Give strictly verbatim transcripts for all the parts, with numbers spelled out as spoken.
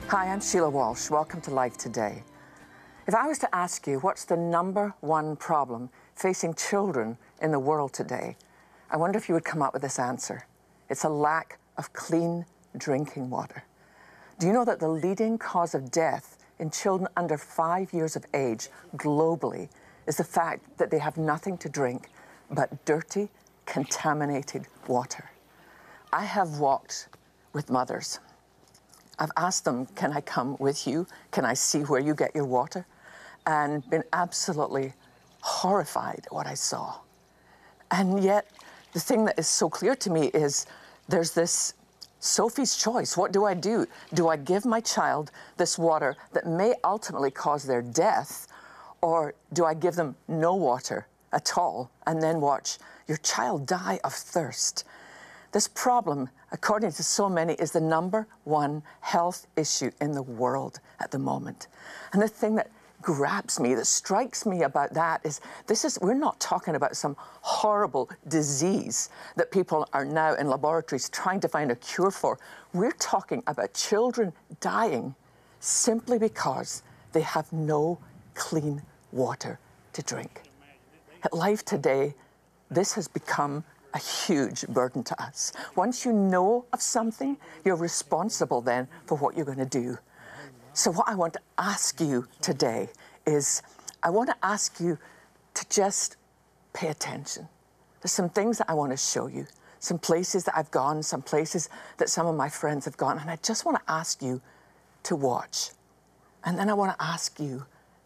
Hi, I'm Sheila Walsh. Welcome to Life Today. If I was to ask you what's the number one problem facing children in the world today, I wonder if you would come up with this answer. It's a lack of clean drinking water. Do you know that the leading cause of death in children under five years of age globally is the fact that they have nothing to drink but dirty, contaminated water? I have walked with mothers. I've asked them, can I come with you? Can I see where you get your water? And been absolutely horrified at what I saw. And yet, the thing that is so clear to me is there's this Sophie's choice. What do I do? Do I give my child this water that may ultimately cause their death, or do I give them no water at all and then watch your child die of thirst? This problem, according to so many, is the number one health issue in the world at the moment. And the thing that grabs me, that strikes me about that is, this is, we're not talking about some horrible disease that people are now in laboratories trying to find a cure for. We're talking about children dying simply because they have no clean water to drink. At Life Today, this has become a huge burden to us. Once you know of something, you're responsible then for what you're going to do. So what I want to ask you today is, I want to ask you to just pay attention. There's some things that I want to show you, some places that I've gone, some places that some of my friends have gone, and I just want to ask you to watch. And then I want to ask you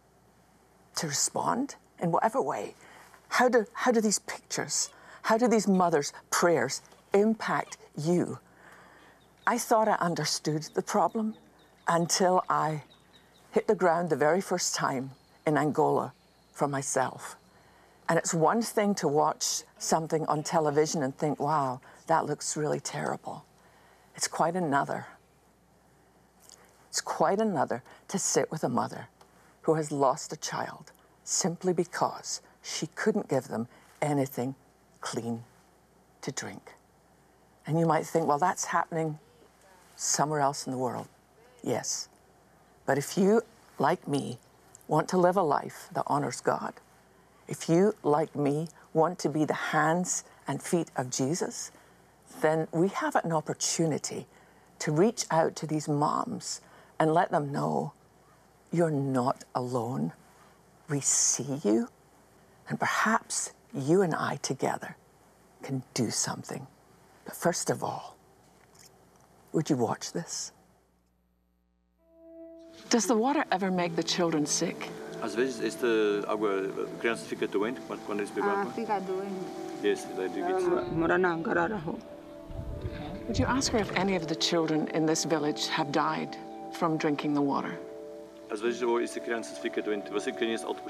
to respond in whatever way. How do, how do these pictures, how do these mothers' prayers impact you? I thought I understood the problem until I hit the ground the very first time in Angola for myself. And it's one thing to watch something on television and think, wow, that looks really terrible. It's quite another. It's quite another to sit with a mother who has lost a child simply because she couldn't give them anything clean to drink. And you might think, well, that's happening somewhere else in the world. Yes. But if you, like me, want to live a life that honors God, if you, like me, want to be the hands and feet of Jesus, then we have an opportunity to reach out to these moms and let them know you're not alone. We see you, and perhaps you and I together can do something. But first of all, would you watch this? Does the water ever make the children sick? Às vezes esta água, a criança fica doente quando quando eles bebem Ah, água. fica doente. Yes, they do get sick. Mora na Angararaho. Would you ask her if any of the children in this village have died from drinking the water? Às vezes ou essa criança fica doente. Você conhece